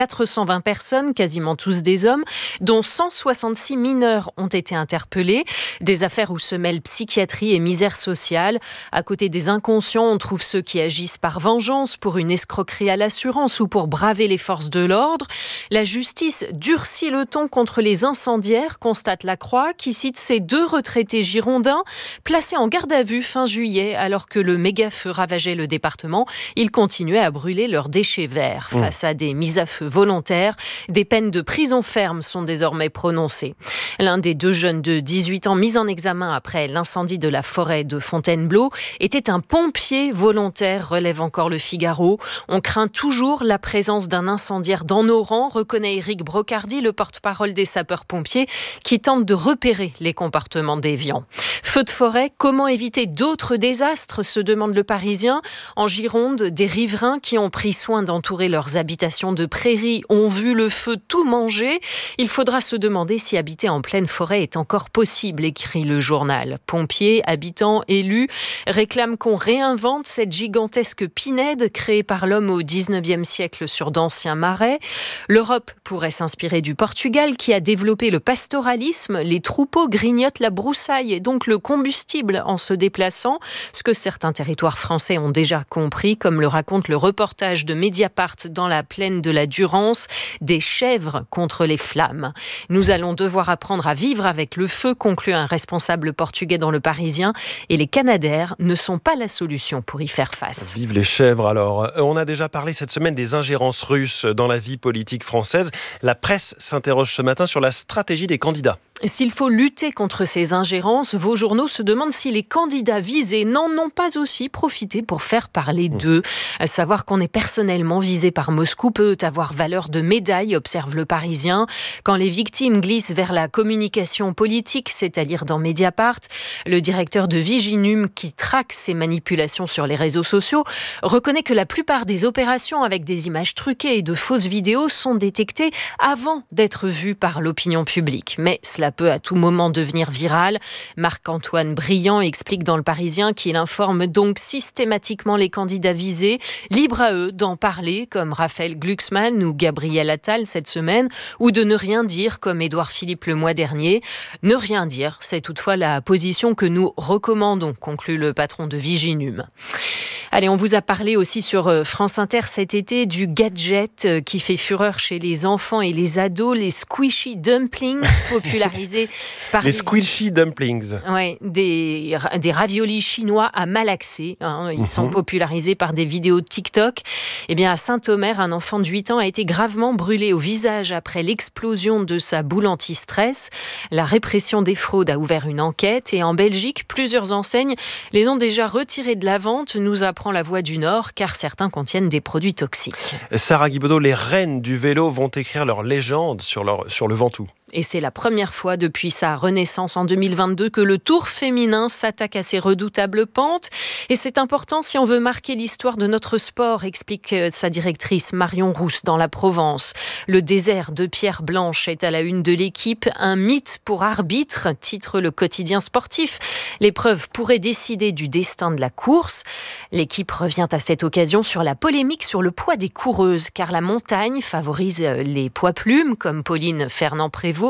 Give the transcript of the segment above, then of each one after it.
420 personnes, quasiment tous des hommes, dont 166 mineurs ont été interpellés. Des affaires où se mêlent psychiatrie et misère sociale. À côté des inconscients, on trouve ceux qui agissent par vengeance, pour une escroquerie à l'assurance ou pour braver les forces de l'ordre. La justice durcit le ton contre les incendiaires, constate la Croix, qui cite ces 2 retraités girondins placés en garde à vue fin juillet, alors que le méga-feu ravageait le département. Ils continuaient à brûler leurs déchets verts. Face à des mises à feu volontaires, des peines de prison ferme sont désormais prononcées. L'un des 2 jeunes de 18 ans mis en examen après l'incendie de la forêt de Fontainebleau était un pompier volontaire, relève encore le Figaro. On craint toujours la présence d'un incendiaire dans nos rangs, reconnaît Éric Brocardi, le porte-parole des sapeurs-pompiers, qui tente de repérer les comportements déviants. Feu de forêt, comment éviter d'autres désastres, se demande le Parisien. En Gironde, des riverains qui ont pris soin d'entourer leurs habitations de prairies ont vu le feu tout manger. Il faudra se demander si habiter en pleine forêt est encore possible, écrit le journal. Pompiers, habitants, élus réclament qu'on réinvente cette gigantesque pinède créée par l'homme au 19e siècle sur d'anciens marais. L'Europe pourrait s'inspirer du Portugal qui a développé le pastoralisme. Les troupeaux grignotent la broussaille et donc le combustible en se déplaçant, ce que certains territoires français ont déjà compris, comme le raconte le reportage de Mediapart dans la plaine de la Durance, des chèvres contre les flammes. Nous allons devoir apprendre à vivre avec le feu, conclut un responsable portugais dans le Parisien, et les Canadaires ne sont pas la solution pour y faire face. Vive les chèvres alors. On a déjà parlé cette semaine des ingérences russes dans la vie politique française. La presse s'interroge ce matin sur la stratégie des candidats. S'il faut lutter contre ces ingérences, vos journaux se demandent si les candidats visés n'en ont pas aussi profité pour faire parler d'eux. Savoir qu'on est personnellement visé par Moscou peut avoir valeur de médaille, observe le Parisien. Quand les victimes glissent vers la communication politique, c'est à lire dans Mediapart, le directeur de Viginum, qui traque ces manipulations sur les réseaux sociaux, reconnaît que la plupart des opérations avec des images truquées et de fausses vidéos sont détectées avant d'être vues par l'opinion publique. Mais cela peut à tout moment devenir viral. Marc-Antoine Briand explique dans Le Parisien qu'il informe donc systématiquement les candidats visés, libre à eux d'en parler, comme Raphaël Glucksmann ou Gabriel Attal cette semaine, ou de ne rien dire, comme Édouard Philippe le mois dernier. Ne rien dire, c'est toutefois la position que nous recommandons, conclut le patron de Viginum. Allez, on vous a parlé aussi sur France Inter cet été du gadget qui fait fureur chez les enfants et les ados, les squishy dumplings, popularisés par les squishy dumplings. Ouais, des raviolis chinois à malaxer. Ils sont popularisés par des vidéos TikTok. Eh bien, à Saint-Omer, un enfant de 8 ans a été gravement brûlé au visage après l'explosion de sa boule anti-stress. La répression des fraudes a ouvert une enquête et en Belgique, plusieurs enseignes les ont déjà retirées de la vente, nous apprend La Voix du Nord, car certains contiennent des produits toxiques. Sarah Guibaudot, les reines du vélo vont écrire leur légende sur le Ventoux. Et c'est la première fois depuis sa renaissance en 2022 que le Tour féminin s'attaque à ces redoutables pentes. Et c'est important si on veut marquer l'histoire de notre sport, explique sa directrice Marion Rousse dans La Provence. Le désert de pierre blanche est à la une de l'équipe. Un mythe pour arbitre, titre le quotidien sportif. L'épreuve pourrait décider du destin de la course. L'équipe revient à cette occasion sur la polémique sur le poids des coureuses, car la montagne favorise les poids plumes, comme Pauline Ferrand-Prévôt.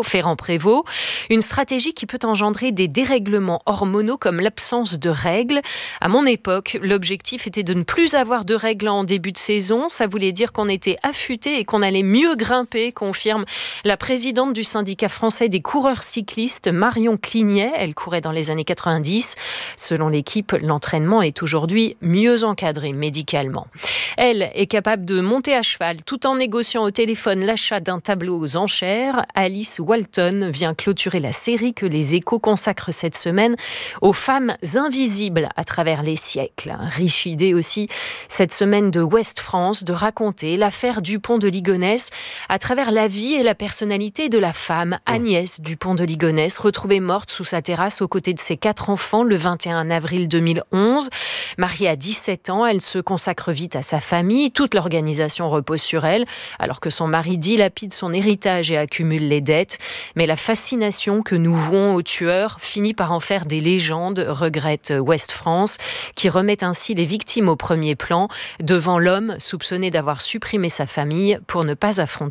Une stratégie qui peut engendrer des dérèglements hormonaux comme l'absence de règles. À mon époque, l'objectif était de ne plus avoir de règles en début de saison. Ça voulait dire qu'on était affûté et qu'on allait mieux grimper, confirme la présidente du syndicat français des coureurs cyclistes, Marion Clignet. Elle courait dans les années 90. Selon l'équipe, l'entraînement est aujourd'hui mieux encadré médicalement. Elle est capable de monter à cheval tout en négociant au téléphone l'achat d'un tableau aux enchères. Alice Walton vient clôturer la série que les Échos consacrent cette semaine aux femmes invisibles à travers les siècles. Riche idée aussi cette semaine de Ouest France de raconter l'affaire Dupont de Ligonnès à travers la vie et la personnalité de la femme Agnès Dupont de Ligonnès, retrouvée morte sous sa terrasse aux côtés de ses 4 enfants le 21 avril 2011. Mariée à 17 ans, elle se consacre vite à sa famille. Toute l'organisation repose sur elle, alors que son mari dilapide son héritage et accumule les dettes. enquête. Mais la fascination que nous vouons aux tueurs finit par en faire des légendes, regrette Ouest France, qui remet ainsi les victimes au premier plan devant l'homme soupçonné d'avoir supprimé sa famille pour ne pas affronter